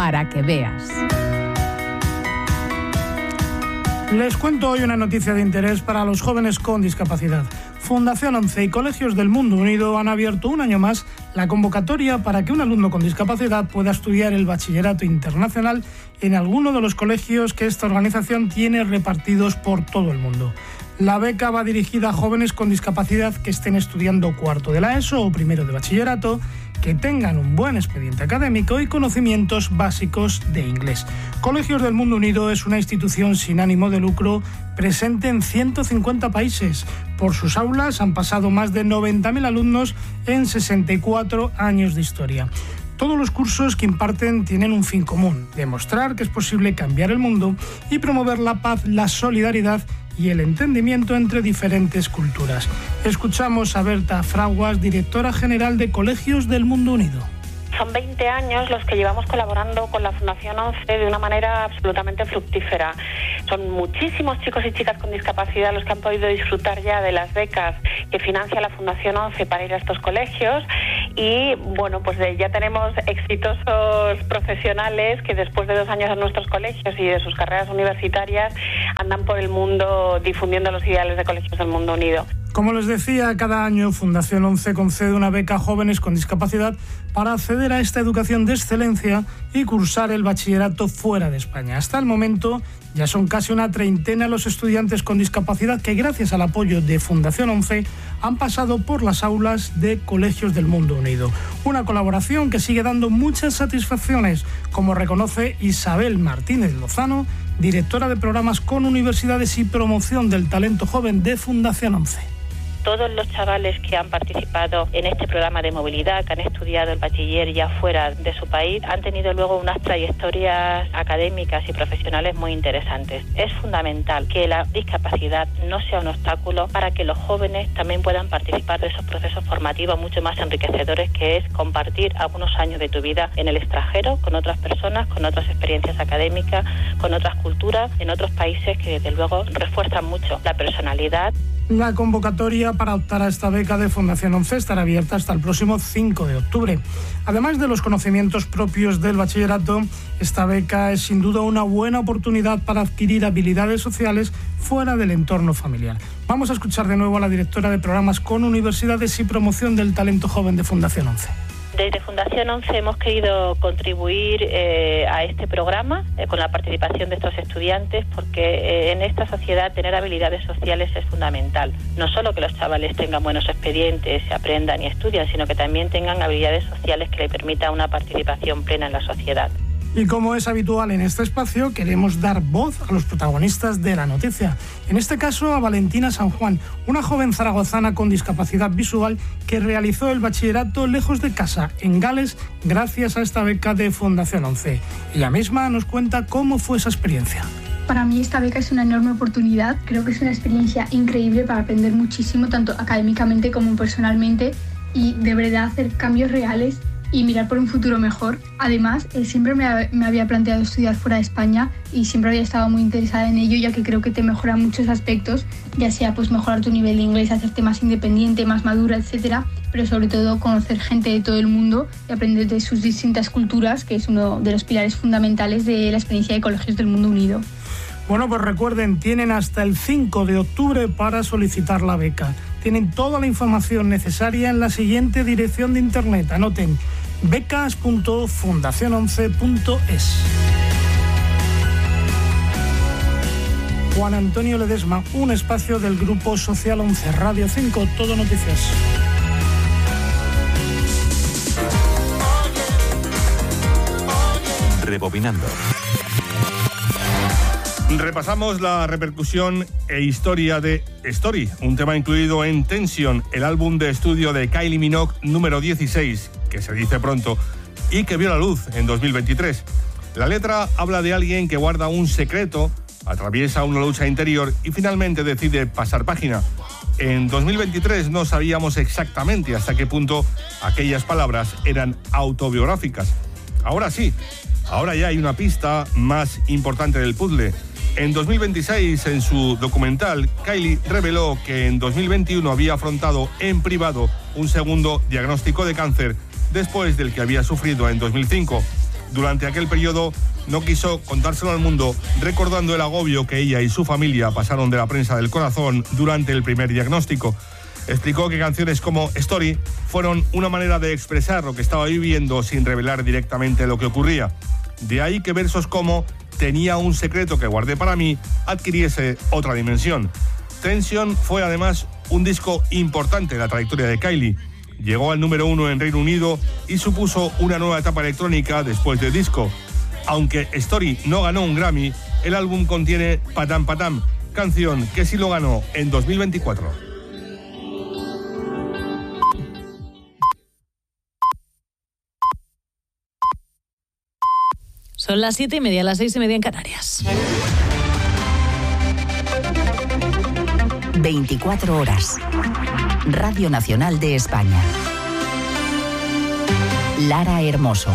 para que veas. Les cuento hoy una noticia de interés para los jóvenes con discapacidad. Fundación 11 y Colegios del Mundo Unido han abierto un año más la convocatoria para que un alumno con discapacidad pueda estudiar el bachillerato internacional en alguno de los colegios que esta organización tiene repartidos por todo el mundo. La beca va dirigida a jóvenes con discapacidad que estén estudiando cuarto de la ESO o primero de bachillerato, que tengan un buen expediente académico y conocimientos básicos de inglés. Colegios del Mundo Unido es una institución sin ánimo de lucro presente en 150 países. Por sus aulas han pasado más de 90.000 alumnos en 64 años de historia. Todos los cursos que imparten tienen un fin común: demostrar que es posible cambiar el mundo y promover la paz, la solidaridad y el entendimiento entre diferentes culturas. Escuchamos a Berta Fraguas, directora general de Colegios del Mundo Unido. Son 20 años los que llevamos colaborando con la Fundación 11 de una manera absolutamente fructífera. Son muchísimos chicos y chicas con discapacidad los que han podido disfrutar ya de las becas que financia la Fundación 11 para ir a estos colegios y, bueno, pues ya tenemos exitosos profesionales que después de 2 años en nuestros colegios y de sus carreras universitarias andan por el mundo difundiendo los ideales de Colegios del Mundo Unido. Como les decía, cada año Fundación 11 concede una beca a jóvenes con discapacidad para acceder a esta educación de excelencia y cursar el bachillerato fuera de España. Hasta el momento ya son casi una treintena los estudiantes con discapacidad que, gracias al apoyo de Fundación 11, han pasado por las aulas de Colegios del Mundo Unido. Una colaboración que sigue dando muchas satisfacciones, como reconoce Isabel Martínez Lozano, directora de programas con universidades y promoción del talento joven de Fundación 11. Todos los chavales que han participado en este programa de movilidad, que han estudiado el bachiller ya fuera de su país, han tenido luego unas trayectorias académicas y profesionales muy interesantes. Es fundamental que la discapacidad no sea un obstáculo para que los jóvenes también puedan participar de esos procesos formativos mucho más enriquecedores, que es compartir algunos años de tu vida en el extranjero, con otras personas, con otras experiencias académicas, con otras culturas, en otros países que desde luego refuerzan mucho la personalidad. La convocatoria para optar a esta beca de Fundación 11 estará abierta hasta el próximo 5 de octubre. Además de los conocimientos propios del bachillerato, esta beca es sin duda una buena oportunidad para adquirir habilidades sociales fuera del entorno familiar. Vamos a escuchar de nuevo a la directora de programas con universidades y promoción del talento joven de Fundación 11. Desde Fundación 11 hemos querido contribuir a este programa con la participación de estos estudiantes, porque en esta sociedad tener habilidades sociales es fundamental. No solo que los chavales tengan buenos expedientes, se aprendan y estudien, sino que también tengan habilidades sociales que les permitan una participación plena en la sociedad. Y como es habitual en este espacio, queremos dar voz a los protagonistas de la noticia. En este caso, a Valentina San Juan, una joven zaragozana con discapacidad visual que realizó el bachillerato lejos de casa, en Gales, gracias a esta beca de Fundación 11. Ella misma nos cuenta cómo fue esa experiencia. Para mí esta beca es una enorme oportunidad. Creo que es una experiencia increíble para aprender muchísimo, tanto académicamente como personalmente, y de verdad hacer cambios reales y mirar por un futuro mejor. Además, siempre me había planteado estudiar fuera de España y siempre había estado muy interesada en ello, ya que creo que te mejora muchos aspectos, ya sea pues mejorar tu nivel de inglés, hacerte más independiente, más madura, etcétera, pero sobre todo conocer gente de todo el mundo y aprender de sus distintas culturas, que es uno de los pilares fundamentales de la experiencia de Colegios del Mundo Unido. Bueno, pues recuerden, tienen hasta el 5 de octubre para solicitar la beca. Tienen toda la información necesaria en la siguiente dirección de internet. Anoten: becas.fundacion11.es. Juan Antonio Ledesma, un espacio del Grupo Social 11, Radio 5, Todo Noticias. Rebobinando. Repasamos la repercusión e historia de Story, un tema incluido en Tension, el álbum de estudio de Kylie Minogue número 16, que se dice pronto, y que vio la luz en 2023. La letra habla de alguien que guarda un secreto, atraviesa una lucha interior y finalmente decide pasar página. En 2023 no sabíamos exactamente hasta qué punto aquellas palabras eran autobiográficas. Ahora sí, ahora ya hay una pista más importante del puzzle. En 2026, en su documental, Kylie reveló que en 2021 había afrontado en privado un segundo diagnóstico de cáncer después del que había sufrido en 2005. durante aquel periodo no quiso contárselo al mundo, recordando el agobio que ella y su familia pasaron de la prensa del corazón durante el primer diagnóstico. Explicó que canciones como Story fueron una manera de expresar lo que estaba viviendo sin revelar directamente lo que ocurría. De ahí que versos como Tenía un secreto que guardé para mí adquiriese otra dimensión. Tension fue además un disco importante en la trayectoria de Kylie. Llegó al número 1 en Reino Unido y supuso una nueva etapa electrónica después del disco. Aunque Story no ganó un Grammy, el álbum contiene Patam Patam, canción que sí lo ganó en 2024. Son las 7:30, las 6:30 en Canarias. 24 horas. Radio Nacional de España. Lara Hermoso.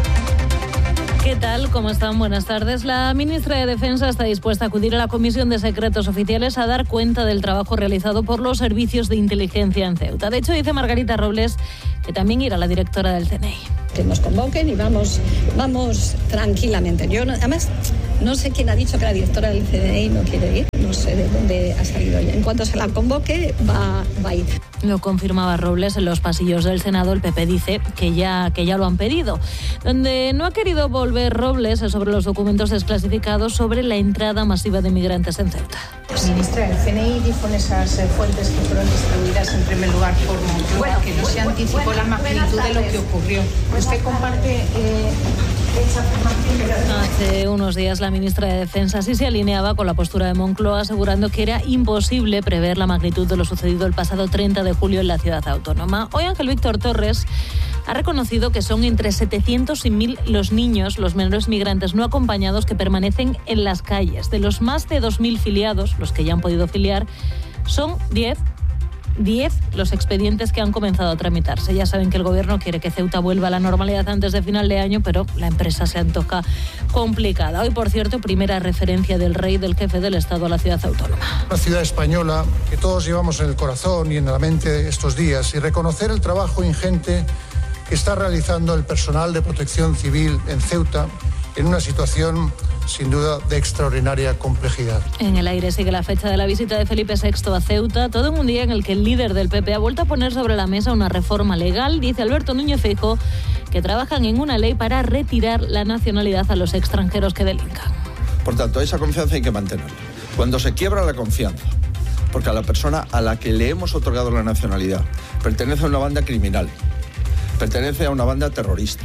¿Qué tal? ¿Cómo están? Buenas tardes. La ministra de Defensa está dispuesta a acudir a la Comisión de Secretos Oficiales a dar cuenta del trabajo realizado por los servicios de inteligencia en Ceuta. De hecho, dice Margarita Robles que también irá la directora del CNI. Que nos convoquen y vamos tranquilamente. Yo, además, no sé quién ha dicho que la directora del CNI no quiere ir. No sé de dónde ha salido ella. En cuanto se la convoque, va a ir. Lo confirmaba Robles en los pasillos del Senado. El PP dice que ya lo han pedido. Donde no ha querido volver Robles es sobre los documentos desclasificados sobre la entrada masiva de migrantes en Ceuta. Ministra, el CNI dijo en esas fuentes que fueron distribuidas en primer lugar por Moncloa que no se anticipó la magnitud de lo que ocurrió. ¿Usted comparte esa afirmación? Hace unos días la ministra de Defensa sí se alineaba con la postura de Moncloa, asegurando que era imposible prever la magnitud de lo sucedido el pasado 30 de julio en la ciudad autónoma. Hoy Ángel Víctor Torres ha reconocido que son entre 700 y 1.000 los niños, los menores migrantes no acompañados que permanecen en las calles. De los más de 2.000 filiados, los que ya han podido filiar, son 10 los expedientes que han comenzado a tramitarse. Ya saben que el gobierno quiere que Ceuta vuelva a la normalidad antes de final de año, pero la empresa se antoja complicada. Hoy, por cierto, primera referencia del rey, del jefe del Estado a la ciudad autónoma. Una ciudad española que todos llevamos en el corazón y en la mente estos días, y reconocer el trabajo ingente que está realizando el personal de protección civil en Ceuta en una situación sin duda de extraordinaria complejidad. En el aire sigue la fecha de la visita de Felipe VI a Ceuta, todo en un día en el que el líder del PP ha vuelto a poner sobre la mesa una reforma legal. Dice Alberto Núñez Feijóo que trabajan en una ley para retirar la nacionalidad a los extranjeros que delincan. Por tanto, esa confianza hay que mantenerla. Cuando se quiebra la confianza, porque a la persona a la que le hemos otorgado la nacionalidad pertenece a una banda criminal, pertenece a una banda terrorista,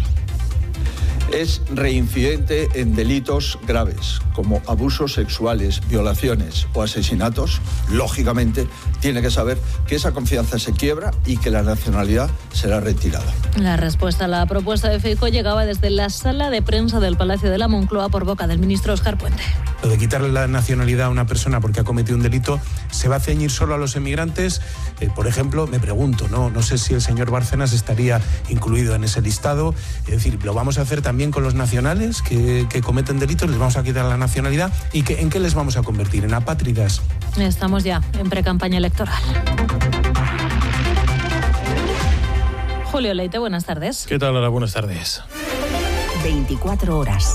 es reincidente en delitos graves como abusos sexuales, violaciones o asesinatos, lógicamente tiene que saber que esa confianza se quiebra y que la nacionalidad será retirada. La respuesta a la propuesta de Feijóo llegaba desde la sala de prensa del Palacio de la Moncloa por boca del ministro Óscar Puente. Lo de quitarle la nacionalidad a una persona porque ha cometido un delito, ¿se va a ceñir solo a los emigrantes? Por ejemplo, me pregunto, no sé si el señor Bárcenas estaría incluido en ese listado. Es decir, lo vamos a hacer también con los nacionales que cometen delitos, les vamos a quitar la nacionalidad. ¿Y en qué les vamos a convertir? ¿En apátridas? Estamos ya en precampaña electoral. Julio Leite, buenas tardes. ¿Qué tal, Lara? Buenas tardes. 24 horas.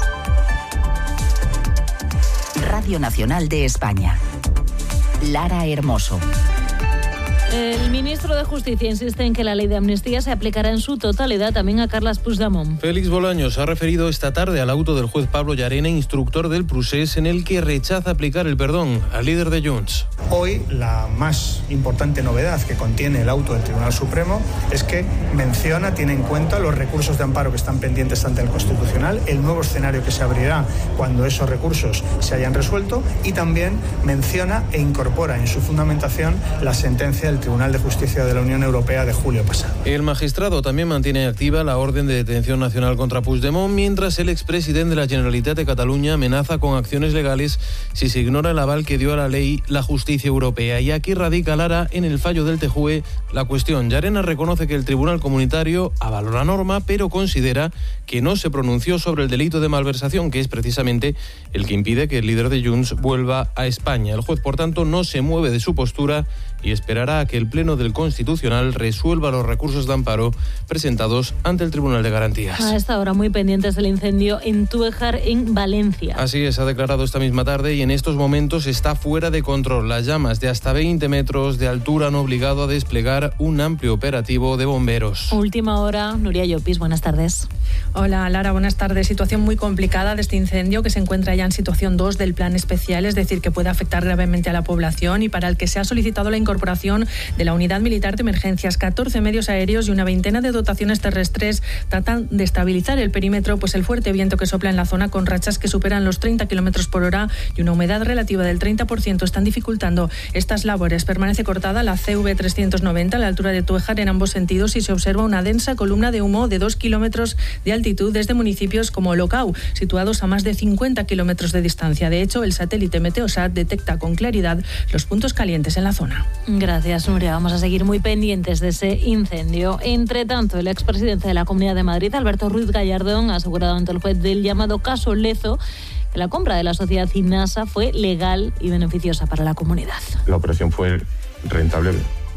Radio Nacional de España. Lara Hermoso. El ministro de Justicia insiste en que la ley de amnistía se aplicará en su totalidad también a Carles Puigdemont. Félix Bolaños ha referido esta tarde al auto del juez Pablo Llarena, instructor del Procés, en el que rechaza aplicar el perdón al líder de Junts. Hoy la más importante novedad que contiene el auto del Tribunal Supremo es que tiene en cuenta los recursos de amparo que están pendientes ante el Constitucional, el nuevo escenario que se abrirá cuando esos recursos se hayan resuelto, y también menciona e incorpora en su fundamentación la sentencia del Tribunal de Justicia de la Unión Europea de julio pasado. El magistrado también mantiene activa la orden de detención nacional contra Puigdemont, mientras el expresidente de la Generalitat de Cataluña amenaza con acciones legales si se ignora el aval que dio a la ley la justicia europea. Y aquí radica, Lara, en el fallo del TJUE la cuestión. Llarena reconoce que el Tribunal Comunitario avaló la norma, pero considera que no se pronunció sobre el delito de malversación, que es precisamente el que impide que el líder de Junts vuelva a España. El juez, por tanto, no se mueve de su postura y esperará a a que el Pleno del Constitucional resuelva los recursos de amparo presentados ante el Tribunal de Garantías. A esta hora muy pendientes del incendio en Túejar, en Valencia. Así es, ha declarado esta misma tarde y en estos momentos está fuera de control. Las llamas de hasta 20 metros de altura han obligado a desplegar un amplio operativo de bomberos. Última hora, Nuria Llopis, buenas tardes. Hola Lara, buenas tardes. Situación muy complicada de este incendio que se encuentra ya en situación 2 del plan especial, es decir, que puede afectar gravemente a la población y para el que se ha solicitado la incorporación de la Unidad Militar de Emergencias. 14 medios aéreos y una veintena de dotaciones terrestres tratan de estabilizar el perímetro, pues el fuerte viento que sopla en la zona con rachas que superan los 30 km por hora y una humedad relativa del 30% están dificultando estas labores. Permanece cortada la CV 390 a la altura de Túejar en ambos sentidos y se observa una densa columna de humo de 2 kilómetros de altitud desde municipios como Locau, situados a más de 50 kilómetros de distancia. De hecho, el satélite Meteosat detecta con claridad los puntos calientes en la zona. Gracias, Nuria. Vamos a seguir muy pendientes de ese incendio. Entre tanto, el expresidente de la Comunidad de Madrid, Alberto Ruiz Gallardón, ha asegurado ante el juez del llamado caso Lezo que la compra de la sociedad Inasa fue legal y beneficiosa para la comunidad. La operación fue rentable,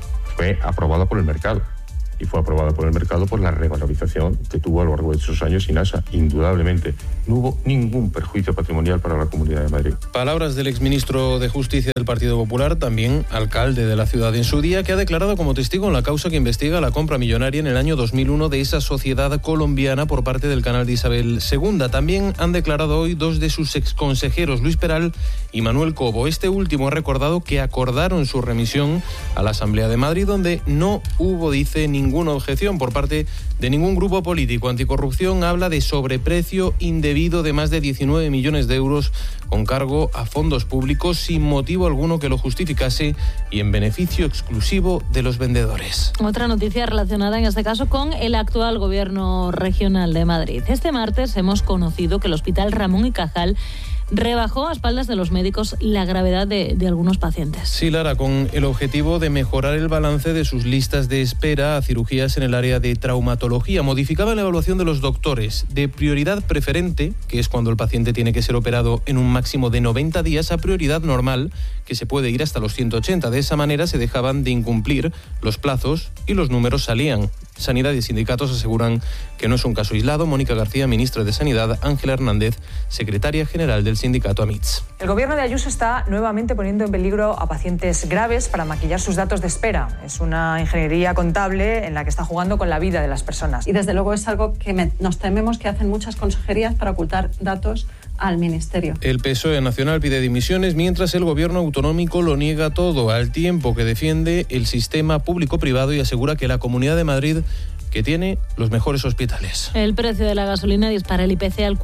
fue aprobada por el mercado. Y fue aprobada por el mercado por la revalorización que tuvo a lo largo de esos años Inasa. Indudablemente, no hubo ningún perjuicio patrimonial para la Comunidad de Madrid. Palabras del exministro de Justicia del Partido Popular, también alcalde de la ciudad en su día, que ha declarado como testigo en la causa que investiga la compra millonaria en el año 2001 de esa sociedad colombiana por parte del canal de Isabel II. También han declarado hoy dos de sus exconsejeros, Luis Peral y Manuel Cobo. Este último ha recordado que acordaron su remisión a la Asamblea de Madrid, donde no hubo, dice, ninguna objeción por parte de ningún grupo político. Anticorrupción habla de sobreprecio indebido de más de 19 millones de euros con cargo a fondos públicos sin motivo alguno que lo justificase y en beneficio exclusivo de los vendedores. Otra noticia relacionada en este caso con el actual gobierno regional de Madrid. Este martes hemos conocido que el Hospital Ramón y Cajal rebajó a espaldas de los médicos la gravedad de algunos pacientes. Sí, Lara, con el objetivo de mejorar el balance de sus listas de espera a cirugías en el área de traumatología. Modificaba la evaluación de los doctores de prioridad preferente, que es cuando el paciente tiene que ser operado en un máximo de 90 días, a prioridad normal, que se puede ir hasta los 180. De esa manera se dejaban de incumplir los plazos y los números salían. Sanidad y sindicatos aseguran que no es un caso aislado. Mónica García, ministra de Sanidad, Ángela Hernández, secretaria general del sindicato AMITS. El gobierno de Ayuso está nuevamente poniendo en peligro a pacientes graves para maquillar sus datos de espera. Es una ingeniería contable en la que está jugando con la vida de las personas. Y desde luego es algo que nos tememos que hacen muchas consejerías para ocultar datos al Ministerio. El PSOE nacional pide dimisiones mientras el gobierno autonómico lo niega todo, al tiempo que defiende el sistema público-privado y asegura que la Comunidad de Madrid que tiene los mejores hospitales. El precio de la gasolina dispara el IPC al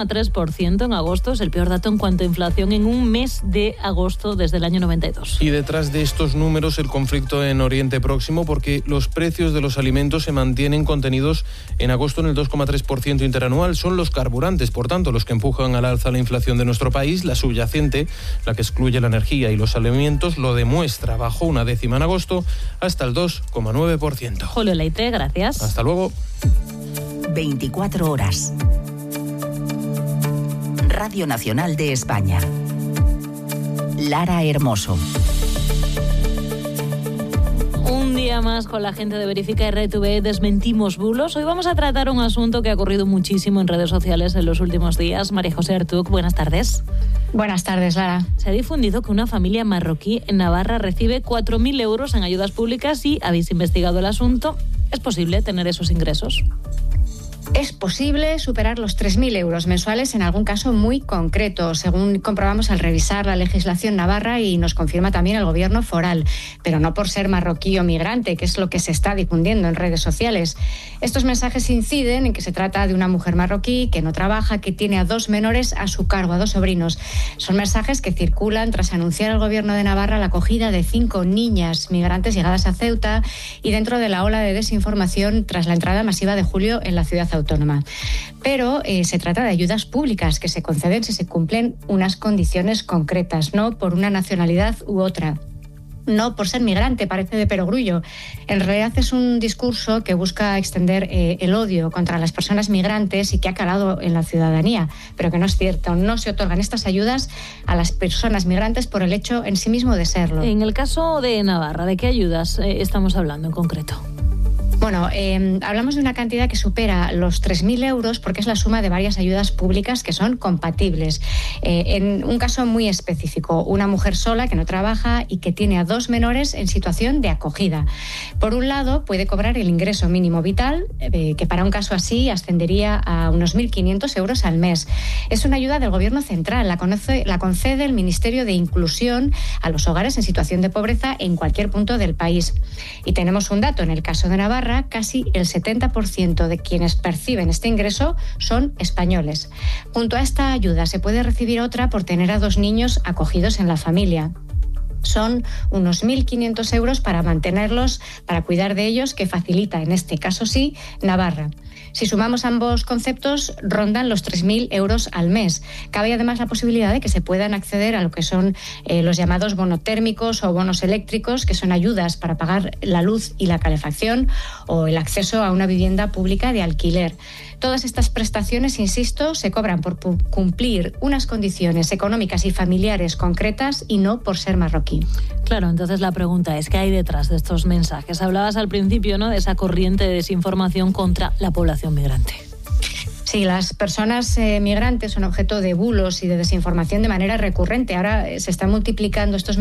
4,3% en agosto. Es el peor dato en cuanto a inflación en un mes de agosto desde el año 92. Y detrás de estos números el conflicto en Oriente Próximo, porque los precios de los alimentos se mantienen contenidos en agosto en el 2,3% interanual. Son los carburantes, por tanto, los que empujan al alza la inflación de nuestro país. La subyacente, la que excluye la energía y los alimentos, lo demuestra. Bajó una décima en agosto hasta el 2,9%. Julio Leite, gracias. Hasta luego. 24 horas. Radio Nacional de España. Lara Hermoso. Un día más con la gente de Verifica RTV desmentimos bulos. Hoy vamos a tratar un asunto que ha ocurrido muchísimo en redes sociales en los últimos días. María José Artuc, buenas tardes. Buenas tardes, Lara. Se ha difundido que una familia marroquí en Navarra recibe 4.000 euros en ayudas públicas y habéis investigado el asunto. ¿Es posible tener esos ingresos? Es posible superar los 3.000 euros mensuales en algún caso muy concreto, según comprobamos al revisar la legislación navarra y nos confirma también el gobierno foral, pero no por ser marroquí o migrante, que es lo que se está difundiendo en redes sociales. Estos mensajes inciden en que se trata de una mujer marroquí que no trabaja, que tiene a 2 menores a su cargo, a 2 sobrinos. Son mensajes que circulan tras anunciar al gobierno de Navarra la acogida de 5 niñas migrantes llegadas a Ceuta y dentro de la ola de desinformación tras la entrada masiva de julio en la ciudad autónoma. Pero se trata de ayudas públicas que se conceden si se cumplen unas condiciones concretas, no por una nacionalidad u otra. no por ser migrante, parece de perogrullo. En realidad es un discurso que busca extender el odio contra las personas migrantes y que ha calado en la ciudadanía, pero que no es cierto. No se otorgan estas ayudas a las personas migrantes por el hecho en sí mismo de serlo. En el caso de Navarra, ¿de qué ayudas estamos hablando en concreto? Bueno, hablamos de una cantidad que supera los 3.000 euros porque es la suma de varias ayudas públicas que son compatibles. En un caso muy específico, una mujer sola que no trabaja y que tiene a 2 menores en situación de acogida. Por un lado, puede cobrar el ingreso mínimo vital, que para un caso así ascendería a unos 1.500 euros al mes. Es una ayuda del Gobierno central, la concede el Ministerio de Inclusión a los hogares en situación de pobreza en cualquier punto del país. Y tenemos un dato, en el caso de Navarra, casi el 70% de quienes perciben este ingreso son españoles. Junto a esta ayuda se puede recibir otra por tener a 2 niños acogidos en la familia. Son unos 1.500 euros para mantenerlos, para cuidar de ellos, que facilita, en este caso sí, Navarra. Si sumamos ambos conceptos, rondan los 3.000 euros al mes. Cabe además la posibilidad de que se puedan acceder a lo que son los llamados bonotérmicos o bonos eléctricos, que son ayudas para pagar la luz y la calefacción, o el acceso a una vivienda pública de alquiler. Todas estas prestaciones, insisto, se cobran por cumplir unas condiciones económicas y familiares concretas y no por ser marroquí. Claro, entonces la pregunta es, ¿qué hay detrás de estos mensajes? Hablabas al principio, ¿no?, de esa corriente de desinformación contra la población migrante. Sí, las personas migrantes son objeto de bulos y de desinformación de manera recurrente. Ahora se están multiplicando estos